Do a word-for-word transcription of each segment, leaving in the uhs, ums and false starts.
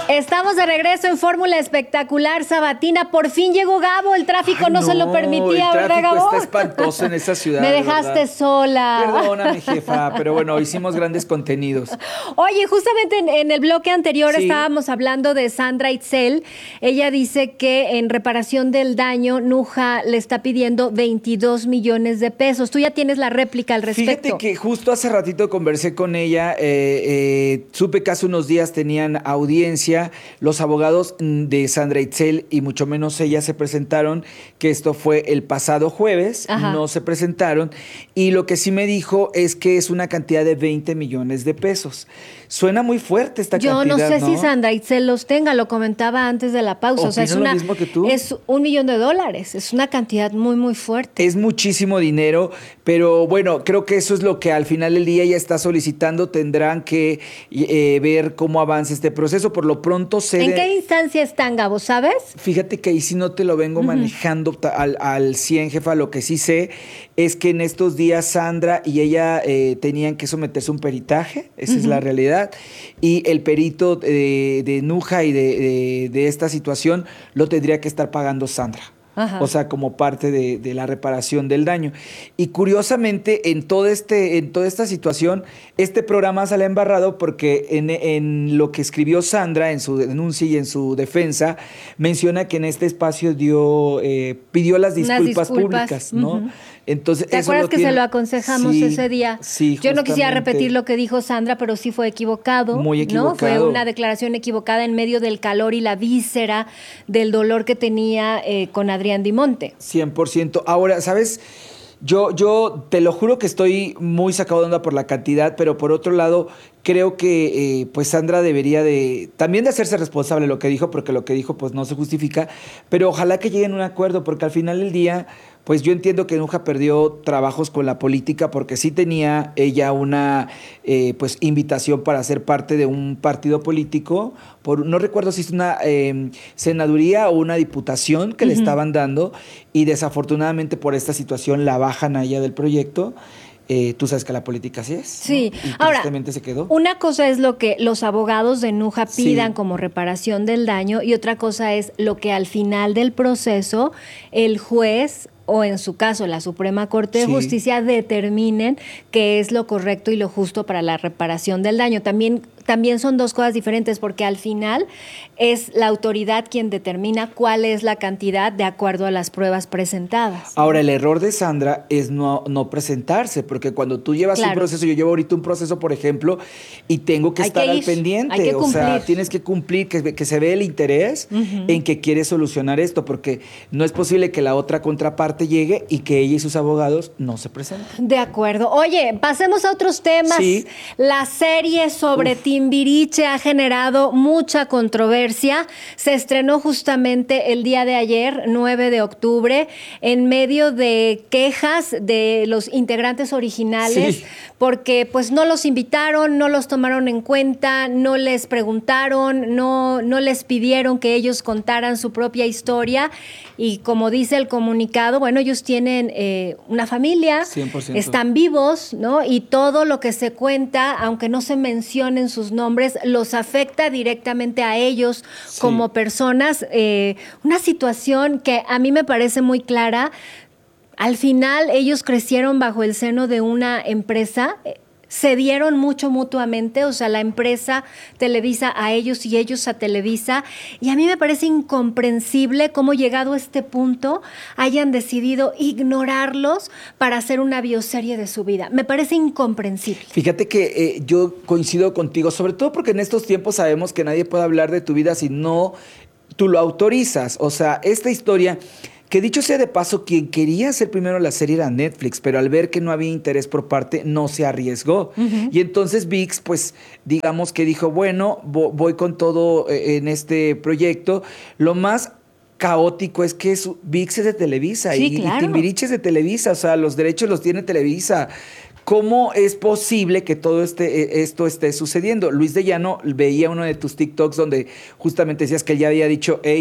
Estamos de regreso en Fórmula Espectacular Sabatina. Por fin llegó Gabo. El tráfico Ay, no, no se lo permitía, ¿verdad, Gabo? El tráfico está espantoso en esa ciudad. Me dejaste ¿verdad? sola. Perdóname, jefa, pero bueno, hicimos grandes contenidos. Oye, justamente en, en el bloque anterior Sí. estábamos hablando de Sandra Itzel. Ella dice que en reparación del daño, Nuja le está pidiendo veintidós millones de pesos. Tú ya tienes la réplica al respecto. Fíjate que justo hace ratito conversé con ella, eh, eh, supe que hace unos días tenían audiencia, los abogados de Sandra Itzel y mucho menos ella se presentaron, que esto fue el pasado jueves, Ajá. no se presentaron, y lo que sí me dijo es que es una cantidad de veinte millones de pesos. Suena muy fuerte esta Yo cantidad, no sé ¿no? si Sandra Itzel los tenga, lo comentaba antes de la pausa. O sea, es Opino lo una, mismo que tú. es un millón de dólares, es una cantidad muy, muy fuerte. Es muchísimo dinero, pero bueno, creo que eso es lo que al final del día ella está solicitando. Tendrán que eh, ver cómo avanza este proceso. Por lo pronto se... ¿En de- qué instancia están, Gabo, sabes? Fíjate que ahí sí no te lo vengo Ujú. manejando ta- al, al cien, jefa. Lo que sí sé es que en estos días Sandra y ella eh, tenían que someterse a un peritaje, esa es la Ujú. realidad, y el perito eh, de Nuja y de, de- de esta situación lo tendría que estar pagando Sandra. Ajá. O sea, como parte de, de la reparación del daño. Y curiosamente, en, todo este, en toda esta situación, este programa sale embarrado porque en, en lo que escribió Sandra en su denuncia y en su defensa, menciona que en este espacio dio, eh, pidió las Unas disculpas, disculpas, públicas, ¿no? ujú. Entonces, ¿Te eso acuerdas lo que tiene- se lo aconsejamos Sí, ese día? Sí, Yo no quisiera justamente. repetir lo que dijo Sandra, pero sí fue equivocado. Muy ¿no? Fue equivocado. una declaración equivocada en medio del calor y la víscera del dolor que tenía eh, con Adrián Dimonte. cien por ciento. Ahora, ¿sabes? Yo, yo te lo juro que estoy muy sacado de onda por la cantidad, pero por otro lado, creo que eh, pues Sandra debería de también de hacerse responsable de lo que dijo, porque lo que dijo pues no se justifica, pero ojalá que lleguen a un acuerdo, porque al final del día, pues yo entiendo que Nuja perdió trabajos con la política, porque sí tenía ella una eh, pues invitación para ser parte de un partido político, por, no recuerdo si es una eh, senaduría o una diputación que le Ujú. estaban dando, y desafortunadamente por esta situación la bajan a ella del proyecto. Eh, tú sabes que la política así es. Sí, ¿no? Y ahora, tristemente se quedó. una cosa es lo que los abogados de Nuja Sí. pidan como reparación del daño y otra cosa es lo que al final del proceso el juez o en su caso la Suprema Corte de Sí. Justicia determinen que es lo correcto y lo justo para la reparación del daño. También, también son dos cosas diferentes porque al final es la autoridad quien determina cuál es la cantidad de acuerdo a las pruebas presentadas. Ahora, el error de Sandra es no, no presentarse, porque cuando tú llevas Claro. un proceso, yo llevo ahorita un proceso, por ejemplo, y tengo que Hay estar que al ir, pendiente. hay que o sea, cumplir. tienes que cumplir, que, que se ve el interés Ujú. en que quieres solucionar esto, porque no es posible que la otra contraparte llegue y que ella y sus abogados no se presenten. De acuerdo. Oye, pasemos a otros temas. Sí. La serie sobre Uf. Timbiriche ha generado mucha controversia. Se estrenó justamente el día de ayer, nueve de octubre, en medio de quejas de los integrantes originales, Sí. porque pues no los invitaron, no los tomaron en cuenta, no les preguntaron, no, no les pidieron que ellos contaran su propia historia. Y como dice el comunicado, bueno, ellos tienen eh, una familia, cien por ciento. están vivos, ¿no? Y todo lo que se cuenta, aunque no se mencionen sus nombres, los afecta directamente a ellos Sí. como personas. Eh, una situación que a mí me parece muy clara. Al final ellos crecieron bajo el seno de una empresa, eh, se dieron mucho mutuamente, o sea, la empresa Televisa a ellos y ellos a Televisa, y a mí me parece incomprensible cómo llegado a este punto hayan decidido ignorarlos para hacer una bioserie de su vida. Me parece incomprensible. Fíjate que eh, yo coincido contigo, sobre todo porque en estos tiempos sabemos que nadie puede hablar de tu vida si no tú lo autorizas. O sea, esta historia, que dicho sea de paso, quien quería hacer primero la serie era Netflix, pero al ver que no había interés por parte, no se arriesgó. Ujú. Y entonces ViX, pues, digamos que dijo, bueno, vo- voy con todo eh, en este proyecto. Lo más caótico es que su- ViX es de Televisa Sí, y, claro. y Timbiriche es de Televisa, o sea, los derechos los tiene Televisa. ¿Cómo es posible que todo este, eh, esto esté sucediendo? Luis de Llano, veía uno de tus TikToks donde justamente decías que él ya había dicho, hey,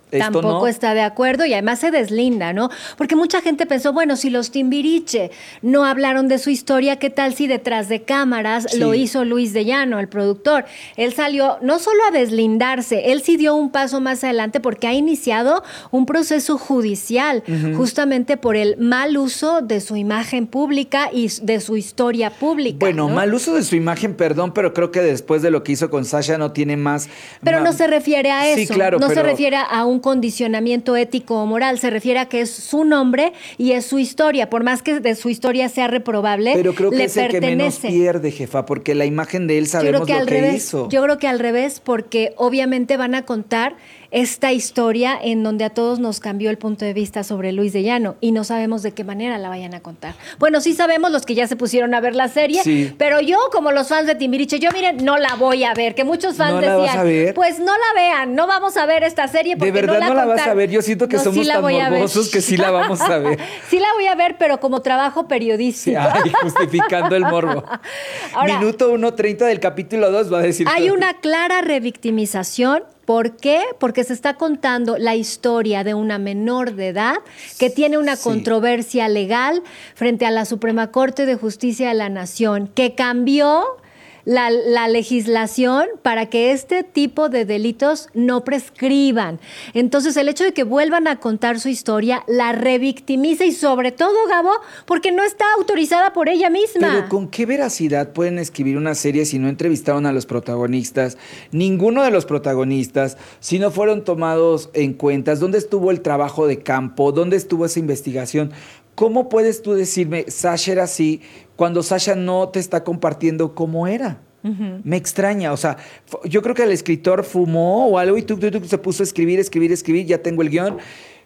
Esto tampoco no. está de acuerdo y además se deslinda, ¿no? Porque mucha gente pensó, bueno, si los Timbiriche no hablaron de su historia, ¿qué tal si detrás de cámaras Sí. lo hizo Luis de Llano, el productor? Él salió no solo a deslindarse, él sí dio un paso más adelante porque ha iniciado un proceso judicial uh-huh. justamente por el mal uso de su imagen pública y de su historia pública. Bueno, ¿no? mal uso de su imagen, perdón, pero creo que después de lo que hizo con Sasha no tiene más... Pero más... no se refiere a eso, sí, claro, no pero... se refiere a un condicionamiento ético o moral, se refiere a que es su nombre y es su historia, por más que de su historia sea reprobable, pero creo que le es el pertenece. que menos pierde, jefa, porque la imagen de él sabemos yo creo que lo al que revés, hizo. Yo creo que al revés, porque obviamente van a contar esta historia en donde a todos nos cambió el punto de vista sobre Luis de Llano y no sabemos de qué manera la vayan a contar. Bueno, sí sabemos los que ya se pusieron a ver la serie, sí. pero yo, como los fans de Timbiriche, yo miren, no la voy a ver, que muchos fans ¿No decían, la vas a ver? pues no la vean, no vamos a ver esta serie porque de verdad no la no la contar. vas a ver, yo siento que no, somos sí tan morbosos que sí la vamos a ver. Sí la voy a ver, pero como trabajo periodístico. Sí, ay, justificando el morbo. Ahora, Minuto uno treinta del capítulo dos va a decir... Hay todo. una clara revictimización. ¿Por qué? Porque se está contando la historia de una menor de edad que tiene una sí. controversia legal frente a la Suprema Corte de Justicia de la Nación, que cambió la, la legislación para que este tipo de delitos no prescriban. Entonces, el hecho de que vuelvan a contar su historia la revictimiza y sobre todo, Gabo, porque no está autorizada por ella misma. Pero ¿con qué veracidad pueden escribir una serie si no entrevistaron a los protagonistas? Ninguno de los protagonistas, si no fueron tomados en cuenta. ¿Dónde estuvo el trabajo de campo? ¿Dónde estuvo esa investigación? ¿Cómo puedes tú decirme, Sasha era así, cuando Sasha no te está compartiendo cómo era? Uh-huh. Me extraña, o sea, yo creo que el escritor fumó o algo y tú, tú, tú se puso a escribir, escribir, escribir, ya tengo el guión.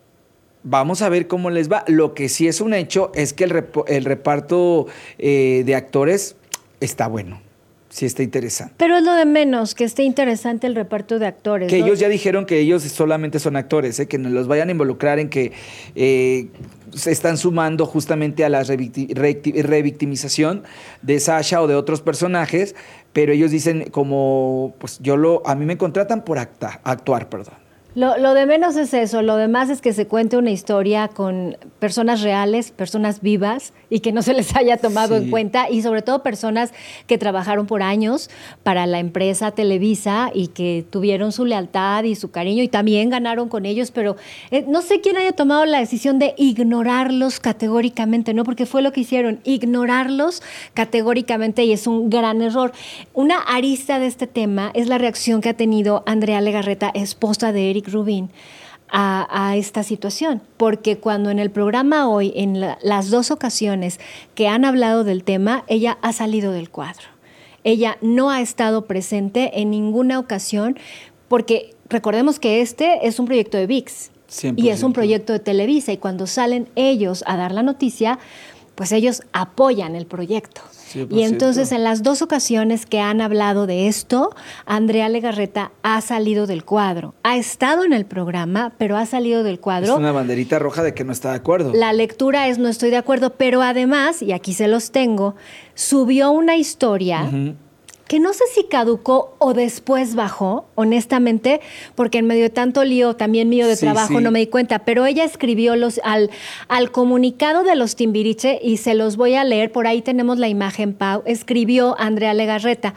Vamos a ver cómo les va. Lo que sí es un hecho es que el, rep- el reparto eh, de actores está bueno. Sí está interesante. Pero es lo de menos, que esté interesante el reparto de actores. Que ¿no? ellos ya dijeron que ellos solamente son actores, ¿eh? Que no los vayan a involucrar en que eh, se están sumando justamente a la revicti- re- revictimización de Sasha o de otros personajes, pero ellos dicen como, pues yo lo, a mí me contratan por acta, actuar, perdón. Lo, lo de menos es eso, lo demás es que se cuente una historia con personas reales, personas vivas y que no se les haya tomado sí. en cuenta y sobre todo personas que trabajaron por años para la empresa Televisa y que tuvieron su lealtad y su cariño y también ganaron con ellos, pero eh, no sé quién haya tomado la decisión de ignorarlos categóricamente, ¿no? Porque fue lo que hicieron, ignorarlos categóricamente y es un gran error. Una arista de este tema es la reacción que ha tenido Andrea Legarreta, esposa de Eric Rubin, a, a esta situación, porque cuando en el programa hoy, en la, las dos ocasiones que han hablado del tema, ella ha salido del cuadro. Ella no ha estado presente en ninguna ocasión, porque recordemos que este es un proyecto de V I X cien por ciento. Y es un proyecto de Televisa, y cuando salen ellos a dar la noticia, pues ellos apoyan el proyecto. cien por ciento. Y entonces en las dos ocasiones que han hablado de esto, Andrea Legarreta ha salido del cuadro. Ha estado en el programa, pero ha salido del cuadro. Es una banderita roja de que no está de acuerdo. La lectura es no estoy de acuerdo, pero además, y aquí se los tengo, subió una historia uh-huh. que no sé si caducó o después bajó, honestamente, porque en medio de tanto lío, también mío de sí, trabajo, sí. no me di cuenta, pero ella escribió los, al, al comunicado de los Timbiriche, y se los voy a leer, por ahí tenemos la imagen, Pau, escribió Andrea Legarreta.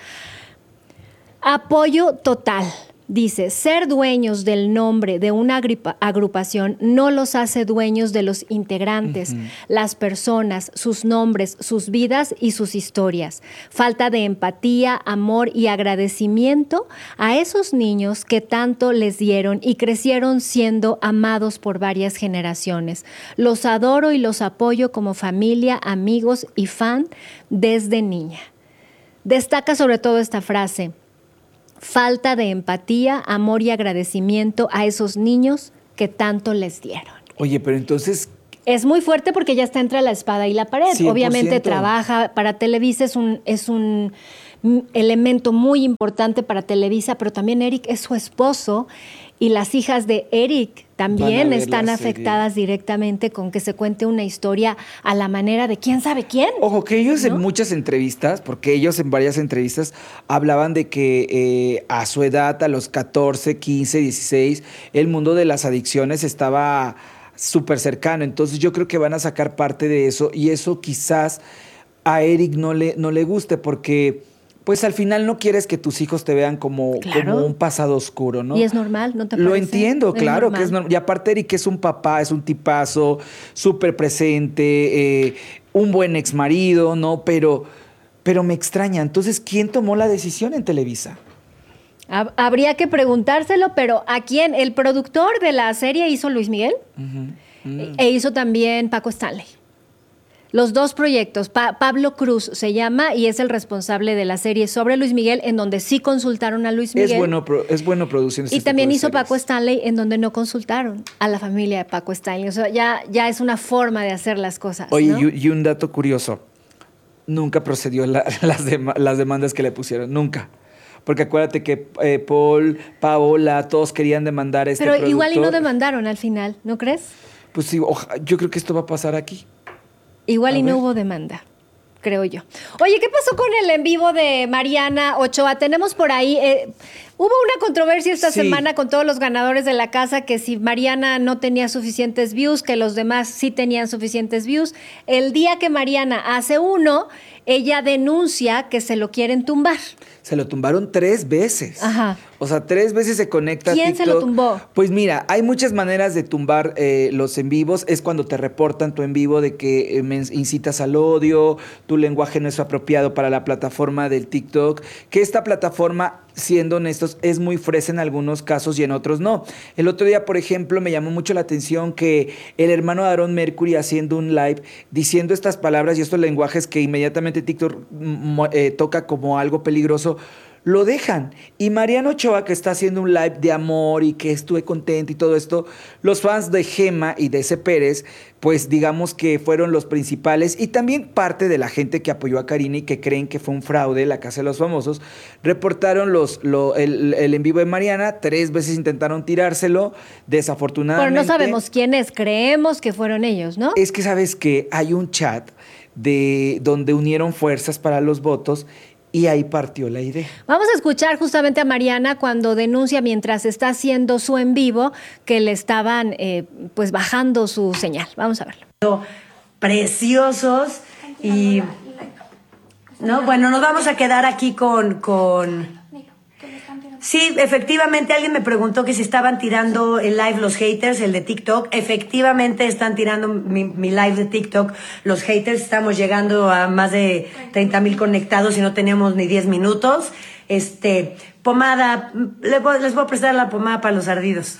Apoyo total. Dice, ser dueños del nombre de una agrupación no los hace dueños de los integrantes, uh-huh. las personas, sus nombres, sus vidas y sus historias. Falta de empatía, amor y agradecimiento a esos niños que tanto les dieron y crecieron siendo amados por varias generaciones. Los adoro y los apoyo como familia, amigos y fan desde niña. Destaca sobre todo esta frase. Falta de empatía, amor y agradecimiento a esos niños que tanto les dieron. Oye, pero entonces... Es muy fuerte porque ya está entre la espada y la pared. cien por ciento. Obviamente trabaja para Televisa, es un, es un elemento muy importante para Televisa, pero también Eric es su esposo y las hijas de Eric también están afectadas directamente con que se cuente una historia a la manera de quién sabe quién. Ojo, que ellos, ¿no?, en muchas entrevistas, porque ellos en varias entrevistas hablaban de que eh, a su edad, a los catorce, quince, dieciséis, el mundo de las adicciones estaba súper cercano. Entonces yo creo que van a sacar parte de eso y eso quizás a Eric no le, no le guste porque pues al final no quieres que tus hijos te vean como, claro, como un pasado oscuro, ¿no? Y es normal, ¿no te parece? Lo entiendo, es claro normal. que es normal. Y aparte Eric es un papá, es un tipazo, súper presente, eh, un buen ex marido, ¿no? Pero, pero me extraña. Entonces, ¿quién tomó la decisión en Televisa? Habría que preguntárselo, pero ¿a quién? El productor de la serie hizo Luis Miguel uh-huh. uh-huh. e hizo también Paco Stanley. Los dos proyectos, pa- Pablo Cruz se llama y es el responsable de la serie sobre Luis Miguel, en donde sí consultaron a Luis Miguel. Es bueno, es bueno produciendo. Y este también hizo Paco Stanley, en donde no consultaron a la familia de Paco Stanley. O sea, ya, ya es una forma de hacer las cosas. Oye, ¿no? y, y un dato curioso. Nunca procedió la, las, dem- las demandas que le pusieron, nunca. Porque acuérdate que eh, Paul, Paola, todos querían demandar a este Pero productor. igual y no demandaron al final, ¿no crees? Pues sí, oja, yo creo que esto va a pasar aquí. Igual a y ver. no hubo demanda, creo yo. Oye, ¿qué pasó con el en vivo de Mariana Ochoa? Tenemos por ahí... Eh, hubo una controversia esta Sí. semana con todos los ganadores de la casa, que si Mariana no tenía suficientes views, que los demás sí tenían suficientes views. El día que Mariana hace uno, ella denuncia que se lo quieren tumbar. Se lo tumbaron tres veces. Ajá. O sea, tres veces se conecta a ¿Quién TikTok. se lo tumbó? Pues mira, hay muchas maneras de tumbar eh, los en vivos. Es cuando te reportan tu en vivo de que eh, me incitas al odio, tu lenguaje no es apropiado para la plataforma del TikTok, que esta plataforma, siendo honestos, es muy fresa en algunos casos y en otros no. El otro día, por ejemplo, me llamó mucho la atención que el hermano de Aaron Mercury haciendo un live diciendo estas palabras y estos lenguajes que inmediatamente TikTok mm, eh, toca como algo peligroso, lo dejan. Y Mariana Ochoa, que está haciendo un live de amor y que estuve contenta y todo esto, los fans de Gema y de ese Pérez, pues digamos que fueron los principales y también parte de la gente que apoyó a Karina y que creen que fue un fraude la Casa de los Famosos, reportaron los, lo, el, el en vivo de Mariana, tres veces intentaron tirárselo, desafortunadamente. Pero no sabemos quiénes, creemos que fueron ellos, ¿no? Es que sabes que hay un chat de donde unieron fuerzas para los votos y ahí partió la idea. Vamos a escuchar justamente a Mariana cuando denuncia mientras está haciendo su en vivo que le estaban eh, pues bajando su señal. Vamos a verlo. Preciosos y no, bueno, nos vamos a quedar aquí con con sí, efectivamente alguien me preguntó que si estaban tirando el live los haters, el de TikTok. Efectivamente están tirando mi, mi live de TikTok los haters. Estamos llegando a más de treinta mil conectados y no tenemos ni diez minutos. Este, pomada, les voy, les voy a prestar la pomada para los ardidos.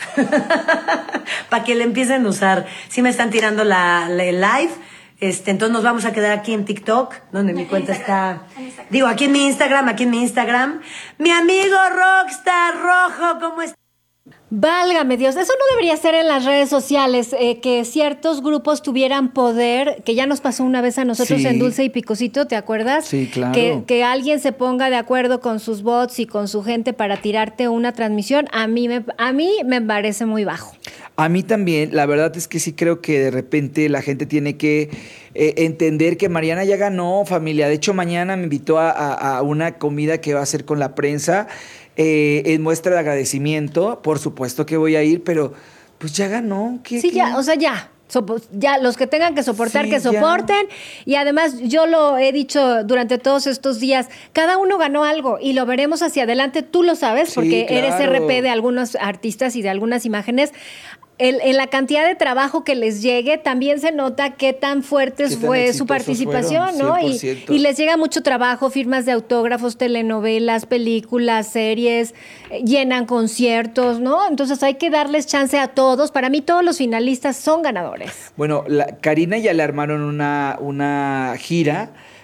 Para que le empiecen a usar. Sí me están tirando la, la el live. Este, entonces nos vamos a quedar aquí en TikTok, donde mi cuenta está... Digo, aquí en mi Instagram, aquí en mi Instagram. Mi amigo Rockstar Rojo, ¿cómo está? Válgame Dios, eso no debería ser en las redes sociales, eh, que ciertos grupos tuvieran poder, que ya nos pasó una vez a nosotros Sí. en Dulce y Picosito, ¿te acuerdas? Sí, claro. Que, que alguien se ponga de acuerdo con sus bots y con su gente para tirarte una transmisión, a mí me, a mí me parece muy bajo. A mí también, la verdad es que sí creo que de repente la gente tiene que eh, entender que Mariana ya ganó, familia. De hecho, mañana me invitó a, a, a una comida que va a hacer con la prensa eh, en muestra de agradecimiento. Por supuesto que voy a ir, pero pues ya ganó. ¿Qué, Sí, qué? ya, o sea, ya. Sopo- ya los que tengan que soportar, Sí, que ya. soporten. Y además, yo lo he dicho durante todos estos días, cada uno ganó algo y lo veremos hacia adelante. Tú lo sabes, Sí, porque eres claro. R P de algunos artistas y de algunas imágenes. El- en la cantidad de trabajo que les llegue, también se nota qué tan fuertes Qué tan fue su exitosos participación, fueron, ¿no? Y, cien por ciento. y les llega mucho trabajo, firmas de autógrafos, telenovelas, películas, series, eh, llenan conciertos, ¿no? Entonces hay que darles chance a todos. Para mí todos los finalistas son ganadores. Bueno, la, Karina ya le armaron una, una gira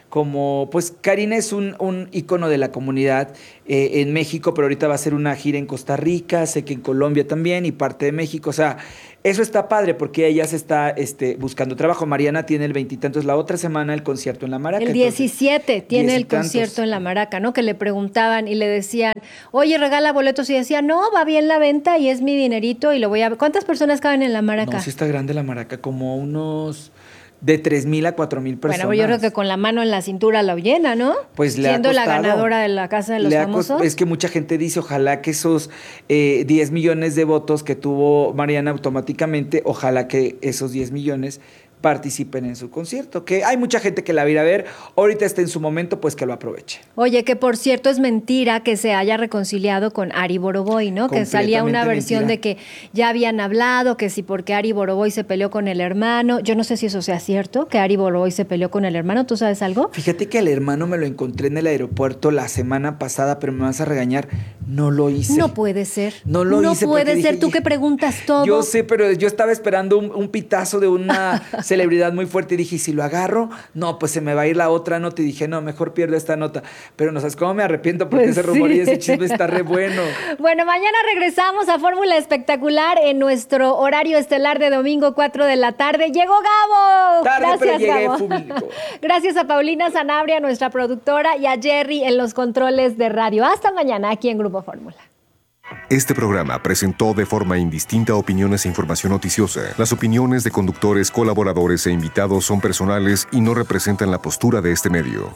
como, pues Karina es un, un ícono de la comunidad eh, en México, pero ahorita va a hacer una gira en Costa Rica, sé que en Colombia también y parte de México. O sea, eso está padre porque ella se está este, buscando trabajo. Mariana tiene el veintitantos, la otra semana el concierto en La Maraca. El diecisiete entonces, tiene el tantos. concierto en La Maraca, ¿no? Que le preguntaban y le decían, oye, regala boletos. Y decía, no, va bien la venta y es mi dinerito y lo voy a ver. ¿Cuántas personas caben en La Maraca? No, sí está grande La Maraca, como unos... de tres mil a cuatro mil personas. Bueno, yo creo que con la mano en la cintura la llena, ¿no? Pues le Siendo ha la costado. ganadora de la Casa de los Le ha Famosos. cost- Es que mucha gente dice, ojalá que esos eh, diez millones de votos que tuvo Mariana automáticamente, ojalá que esos diez millones participen en su concierto. Que hay mucha gente que la va a ir a ver. Ahorita está en su momento, pues que lo aproveche. Oye, que por cierto es mentira que se haya reconciliado con Ari Boroboy, ¿no? Que salía una Completamente versión mentira. de que ya habían hablado, que sí, porque Ari Boroboy se peleó con el hermano. Yo no sé si eso sea cierto, que Ari Boroboy se peleó con el hermano. ¿Tú sabes algo? Fíjate que al hermano me lo encontré en el aeropuerto la semana pasada, pero me vas a regañar. No lo hice. No puede ser. No lo no hice. puede porque ser. dije, Tú que preguntas todo. Yo sé, pero yo estaba esperando un, un pitazo de una celebridad muy fuerte y dije, ¿y si lo agarro? No, pues se me va a ir la otra nota. Y dije, no, mejor pierdo esta nota. Pero no sabes cómo me arrepiento porque Pues ese rumor y sí. ese chisme está re bueno. Bueno, mañana regresamos a Fórmula Espectacular en nuestro horario estelar de domingo cuatro de la tarde. ¡Llegó Gabo! Tarde, Gracias, pero llegué, Gabo. público. Gracias a Paulina Sanabria, nuestra productora, y a Jerry en los controles de radio. Hasta mañana aquí en Grupo Fórmula. Este programa presentó de forma indistinta opiniones e información noticiosa. Las opiniones de conductores, colaboradores e invitados son personales y no representan la postura de este medio.